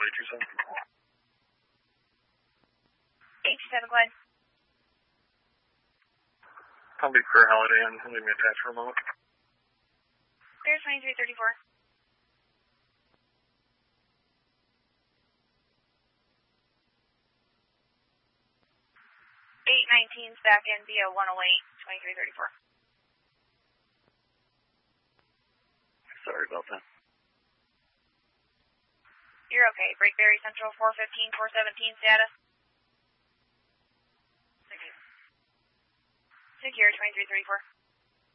827. 827, go ahead. Palm Beach Fair Holiday Inn. Leave me attached for a moment. Fair 2334. 819's back in via 108, 2334. Sorry about that. You're okay. Brakeberry Central 415, 417 status. Secure 2334.